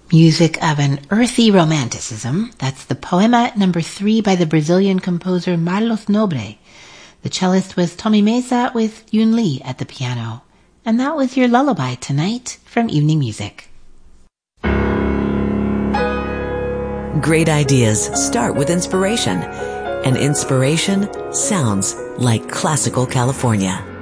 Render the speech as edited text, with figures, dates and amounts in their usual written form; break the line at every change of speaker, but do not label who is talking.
Music of an earthy romanticism. That's the Poema number 3 by the Brazilian composer Marlos Nobre. The cellist was Tommy Mesa with Yoon Lee at the piano. And that was your lullaby tonight from Evening Music.
Great ideas start with inspiration. And inspiration sounds like classical California.